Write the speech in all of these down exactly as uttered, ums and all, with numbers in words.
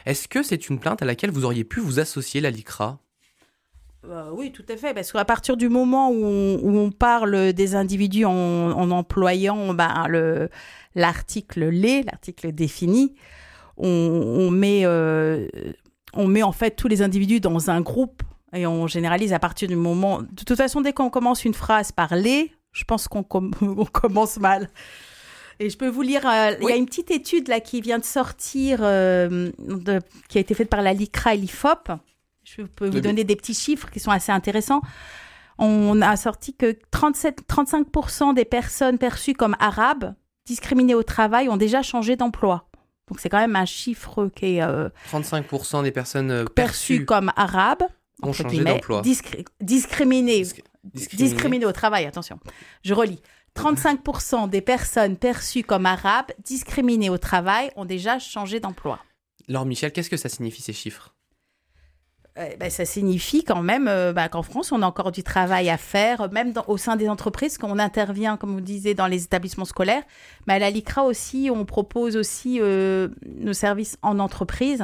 Est-ce que c'est une plainte à laquelle vous auriez pu vous associer, la LICRA ? Euh, oui, tout à fait, parce qu'à partir du moment où on, où on parle des individus en, en employant ben, le, l'article les, l'article défini, on, on, met, euh, on met en fait tous les individus dans un groupe et on généralise à partir du moment... De toute façon, dès qu'on commence une phrase par les, je pense qu'on com- on commence mal. Et je peux vous lire, euh, il oui. y a une petite étude là, qui vient de sortir, euh, de, qui a été faite par la LICRA et l'I F O P. Je peux vous donner des petits chiffres qui sont assez intéressants. On a sorti que trente-sept, trente-cinq pour cent des personnes perçues comme arabes, discriminées au travail, ont déjà changé d'emploi. Donc, c'est quand même un chiffre qui est... Euh, trente-cinq pour cent des personnes perçues, perçues comme arabes ont changé d'emploi. Discri- discriminées, Disc- discriminées. discriminées au travail, attention. Je relis. trente-cinq pour cent des personnes perçues comme arabes, discriminées au travail, ont déjà changé d'emploi. Laure Michel, qu'est-ce que ça signifie ces chiffres ? Euh, ben, ça signifie quand même euh, ben, qu'en France, on a encore du travail à faire, même dans, au sein des entreprises, qu'on intervient, comme vous disiez, dans les établissements scolaires. Mais à la LICRA aussi, on propose aussi euh, nos services en entreprise.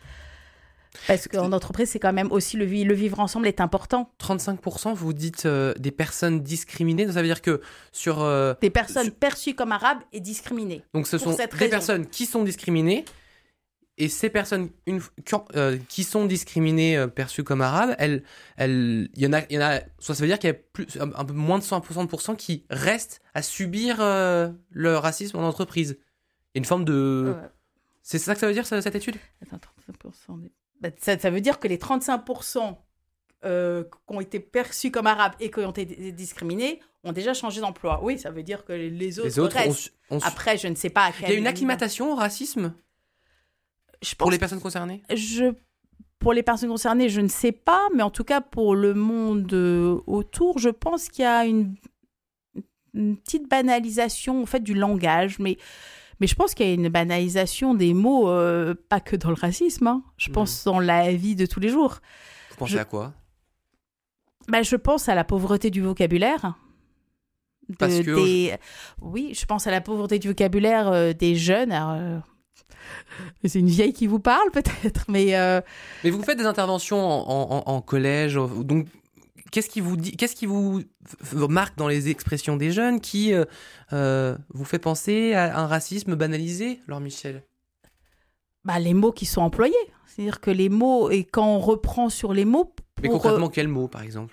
Parce qu'en entreprise, c'est quand même aussi le, le vivre ensemble est important. trente-cinq pour cent, vous dites euh, des personnes discriminées, ça veut dire que sur... Euh, des personnes sur... perçues comme arabes et discriminées. Donc ce sont des raison. personnes qui sont discriminées, et ces personnes une, euh, qui sont discriminées, euh, perçues comme arabes, elles, elles, il y en a, il y en a, soit ça veut dire qu'il y a plus, un, un peu moins de soixante pour cent qui restent à subir euh, le racisme en entreprise. Il y a une forme de... Ouais. C'est ça que ça veut dire, cette étude ? Attends, trente-cinq pour cent des... bah, ça, ça veut dire que les trente-cinq pour cent euh, qui ont été perçus comme arabes et qui ont été discriminés ont déjà changé d'emploi. Oui, ça veut dire que les autres, les autres restent. On, on... Après, je ne sais pas à quel... Il y a une acclimatation au racisme ? Je pense, pour les personnes concernées ? je, Pour les personnes concernées, je ne sais pas, mais en tout cas, pour le monde euh, autour, je pense qu'il y a une, une petite banalisation en fait, du langage. Mais, mais je pense qu'il y a une banalisation des mots, euh, pas que dans le racisme, hein. Je pense mmh. dans la vie de tous les jours. Vous pensez je, à quoi ? bah, Je pense à la pauvreté du vocabulaire. De, Parce que... des... Oui, je pense à la pauvreté du vocabulaire euh, des jeunes. Alors, euh... c'est une vieille qui vous parle peut-être, mais... Euh... Mais vous faites des interventions en, en, en collège, donc qu'est-ce qui vous dit, qu'est-ce qui vous marque dans les expressions des jeunes qui euh, euh, vous fait penser à un racisme banalisé, Laure Michel ? Bah, les mots qui sont employés. C'est-à-dire que les mots, et quand on reprend sur les mots... Pour... Mais concrètement, quels mots, par exemple ?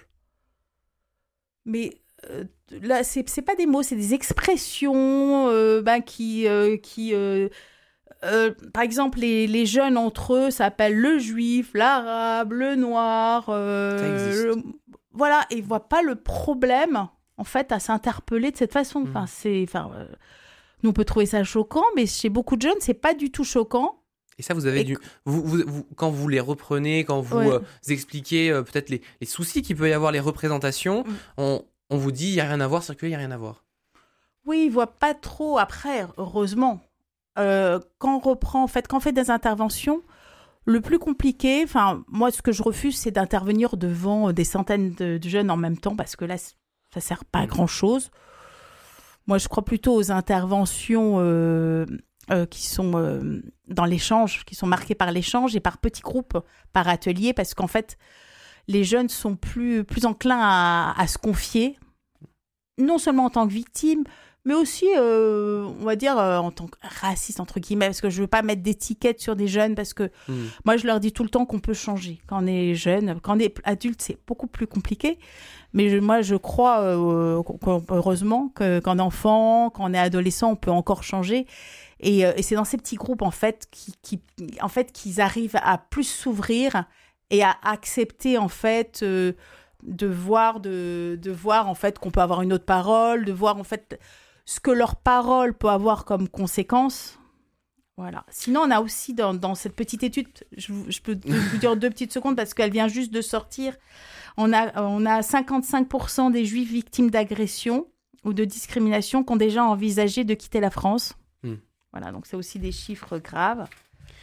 Mais... Euh, là, c'est, c'est pas des mots, c'est des expressions euh, ben, qui... Euh, qui euh, euh, par exemple, les, les jeunes entre eux s'appellent le juif, l'arabe, le noir. Euh, Ça existe. Le, voilà, et ils voient pas le problème, en fait, à s'interpeller de cette façon. Mmh. Enfin, c'est, enfin, euh, nous, on peut trouver ça choquant, mais chez beaucoup de jeunes, c'est pas du tout choquant. Et ça, vous avez et dû... Vous, vous, vous, quand vous les reprenez, quand vous, ouais. euh, vous expliquez euh, peut-être les, les soucis qu'il peut y avoir, les représentations, mmh. on... On vous dit, il n'y a rien à voir, c'est qu'il n'y a rien à voir. Oui, ils ne voient pas trop. Après, heureusement, euh, quand on reprend, en fait, quand on fait des interventions, le plus compliqué, enfin, moi, ce que je refuse, c'est d'intervenir devant des centaines de, de jeunes en même temps, parce que là, ça ne sert pas à grand-chose. Moi, je crois plutôt aux interventions euh, euh, qui sont euh, dans l'échange, qui sont marquées par l'échange et par petits groupes, par atelier, parce qu'en fait, les jeunes sont plus, plus enclins à, à se confier, non seulement en tant que victime, mais aussi, euh, on va dire, euh, en tant que raciste, entre guillemets, parce que je ne veux pas mettre d'étiquette sur des jeunes, parce que mmh. moi, je leur dis tout le temps qu'on peut changer. Quand on est jeune, quand on est adulte, c'est beaucoup plus compliqué. Mais je, moi, je crois, euh, heureusement, que, qu'en enfant, quand on est adolescent, on peut encore changer. Et, euh, et c'est dans ces petits groupes, en fait, qui, qui, en fait, qu'ils arrivent à plus s'ouvrir et à accepter, en fait, euh, de voir, de, de voir, en fait, qu'on peut avoir une autre parole, de voir, en fait, ce que leur parole peut avoir comme conséquence. Voilà. Sinon, on a aussi, dans, dans cette petite étude, je, je peux vous dire deux petites secondes, parce qu'elle vient juste de sortir, on a, on a cinquante-cinq pour cent des Juifs victimes d'agression ou de discrimination qui ont déjà envisagé de quitter la France. Mmh. Voilà, donc c'est aussi des chiffres graves.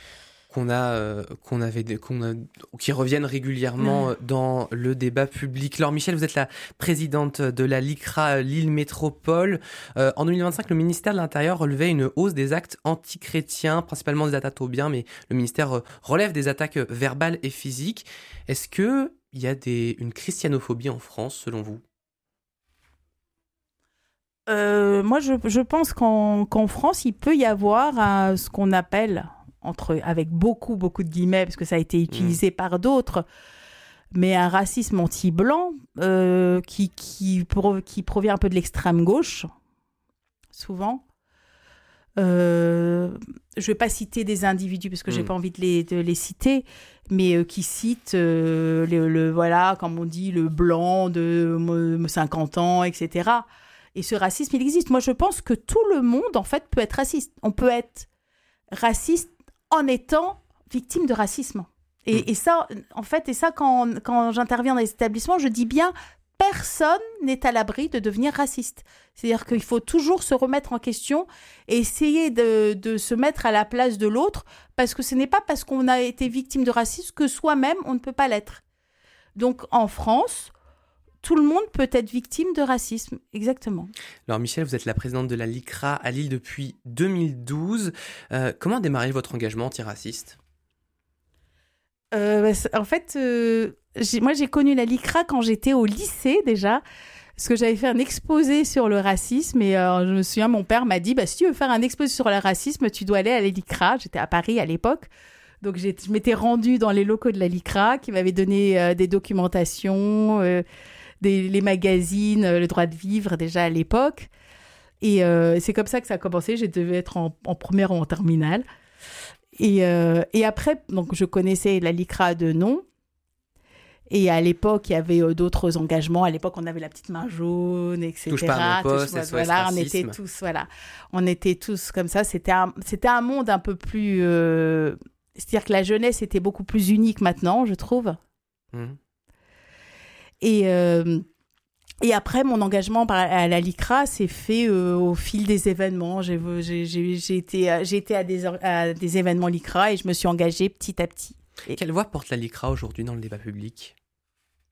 qu'on a, euh, qu'on avait, qu'on a, qui reviennent régulièrement mmh. dans le débat public. Laure Michel, vous êtes la présidente de la LICRA Lille Métropole. Euh, en deux mille vingt-cinq, le ministère de l'Intérieur relevait une hausse des actes antichrétiens, principalement des attaques aux biens, mais le ministère relève des attaques verbales et physiques. Est-ce que il y a des, une christianophobie en France, selon vous ? Euh, moi, je, je pense qu'en, qu'en France, il peut y avoir un, ce qu'on appelle, entre, avec beaucoup, beaucoup de guillemets, parce que ça a été utilisé mmh. par d'autres, mais un racisme anti-blanc euh, qui, qui, pro, qui provient un peu de l'extrême gauche, souvent. Euh, je ne vais pas citer des individus, parce que mmh. je n'ai pas envie de les, de les citer, mais euh, qui citent, euh, le, le, voilà, comme on dit, le blanc de cinquante ans, et cetera. Et ce racisme, il existe. Moi, je pense que tout le monde, en fait, peut être raciste. On peut être raciste en étant victime de racisme. Et, mmh. et ça, en fait, et ça quand, quand j'interviens dans les établissements, je dis bien, personne n'est à l'abri de devenir raciste. C'est-à-dire qu'il faut toujours se remettre en question et essayer de, de se mettre à la place de l'autre, parce que ce n'est pas parce qu'on a été victime de racisme que soi-même, on ne peut pas l'être. Donc, en France... tout le monde peut être victime de racisme, exactement. Alors Michel, vous êtes la présidente de la LICRA à Lille depuis deux mille douze. Euh, comment a démarré votre engagement antiraciste ? euh, En fait, euh, j'ai, moi j'ai connu la LICRA quand j'étais au lycée déjà, parce que j'avais fait un exposé sur le racisme et euh, je me souviens, mon père m'a dit bah, « si tu veux faire un exposé sur le racisme, tu dois aller à la LICRA ». J'étais à Paris à l'époque. Donc, j'ai, je m'étais rendue dans les locaux de la LICRA qui m'avaient donné euh, des documentations, euh, des, les magazines, euh, le droit de vivre déjà à l'époque. Et euh, c'est comme ça que ça a commencé. Je devais être en, en première ou en terminale. Et, euh, et après, donc, je connaissais la LICRA de nom. Et à l'époque, il y avait euh, d'autres engagements. À l'époque, on avait la petite main jaune, et cetera. Touche pas à mon poste, Touche, voilà, on était tous, voilà, on était tous comme ça. C'était un, c'était un monde un peu plus... Euh, c'est-à-dire que la jeunesse était beaucoup plus unique maintenant, je trouve. Mmh. Et, euh, et après, mon engagement à la LICRA s'est fait euh, au fil des événements. J'ai, j'ai, j'ai, j'ai, été, j'ai été à des, à des événements LICRA et je me suis engagée petit à petit. Et... Quelle voix porte la LICRA aujourd'hui dans le débat public ? C'est-à-dire ?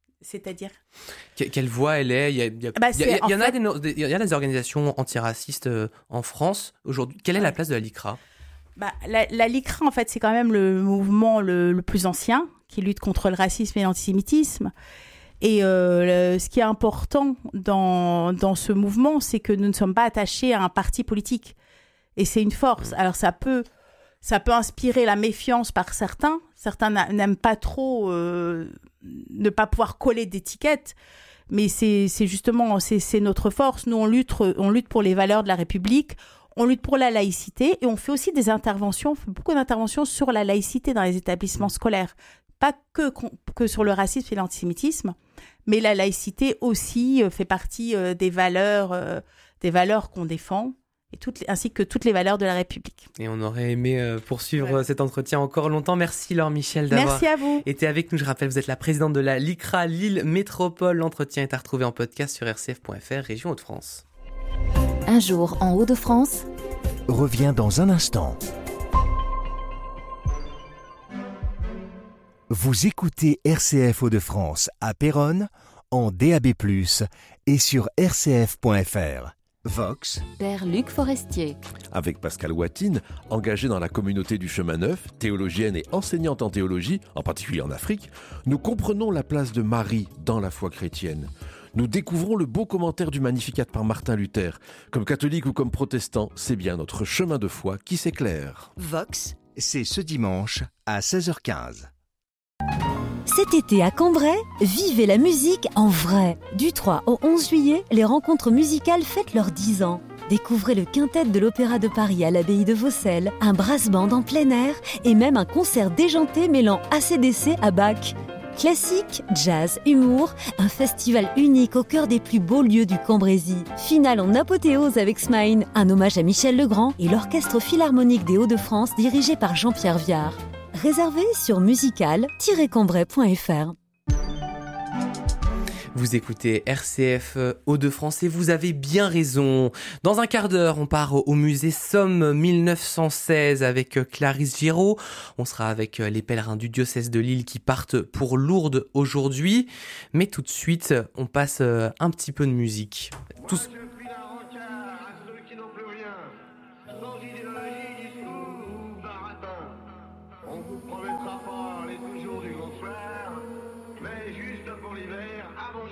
que, Quelle voix elle est ? Il y, a, il y, a, bah, il y, a, il y en fait... a des, il y a des organisations antiracistes euh, en France aujourd'hui. Quelle est ouais. la place de la LICRA ? Bah, la, la LICRA, en fait, c'est quand même le mouvement le, le plus ancien qui lutte contre le racisme et l'antisémitisme. Et euh, le, ce qui est important dans, dans ce mouvement, c'est que nous ne sommes pas attachés à un parti politique. Et c'est une force. Alors, ça peut, ça peut inspirer la méfiance par certains. Certains n'aiment pas trop euh, ne pas pouvoir coller d'étiquettes. Mais c'est, c'est justement, c'est, c'est notre force. Nous, on lutte, on lutte pour les valeurs de la République. On lutte pour la laïcité et on fait aussi des interventions, on fait beaucoup d'interventions sur la laïcité dans les établissements scolaires. Pas que, que sur le racisme et l'antisémitisme, mais la laïcité aussi fait partie des valeurs, des valeurs qu'on défend, et toutes, ainsi que toutes les valeurs de la République. Et on aurait aimé poursuivre ouais. cet entretien encore longtemps. Merci Laure Michel d'avoir Merci à vous. été avec nous. Je rappelle, vous êtes la présidente de la LICRA Lille Métropole. L'entretien est à retrouver en podcast sur r c f point f r, région Hauts-de-France. Un jour en Hauts-de-France revient dans un instant. Vous écoutez R C F Hauts-de-France à Péronne en D A B plus, et sur r c f point f r. Vox. Père Luc Forestier. Avec Pascal Watine, engagée dans la communauté du Chemin Neuf, théologienne et enseignante en théologie, en particulier en Afrique, nous comprenons la place de Marie dans la foi chrétienne. Nous découvrons le beau commentaire du Magnificat par Martin Luther. Comme catholique ou comme protestant, c'est bien notre chemin de foi qui s'éclaire. Vox, c'est ce dimanche à seize heures quinze. Cet été à Cambrai, vivez la musique en vrai. Du trois au onze juillet, les rencontres musicales fêtent leurs dix ans. Découvrez le quintet de l'Opéra de Paris à l'abbaye de Vaucelles, un brass band en plein air et même un concert déjanté mêlant A C D C à Bach. Classique, jazz, humour, un festival unique au cœur des plus beaux lieux du Cambrésis. Finale en apothéose avec Smine, un hommage à Michel Legrand et l'Orchestre Philharmonique des Hauts-de-France dirigé par Jean-Pierre Viard. Réservé sur musical tiret cambrai point f r. Vous écoutez R C F Hauts-de-France et vous avez bien raison. Dans un quart d'heure, on part au musée Somme mille neuf cent seize avec Clarisse Giraud. On sera avec les pèlerins du diocèse de Lille qui partent pour Lourdes aujourd'hui. Mais tout de suite, on passe un petit peu de musique. Tous... On vous promettra pas